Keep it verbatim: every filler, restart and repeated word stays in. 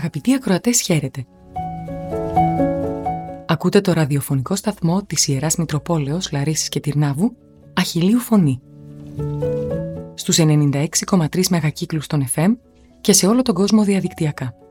Αγαπητοί ακροατές, χαίρετε. Ακούτε το ραδιοφωνικό σταθμό της Ιεράς Μητροπόλεως Λαρίσης και Τυρνάβου, Αχιλλείου Φωνή. Στους ενενήντα έξι κόμμα τρία μεγακύκλους των εφ εμ και σε όλο τον κόσμο διαδικτυακά.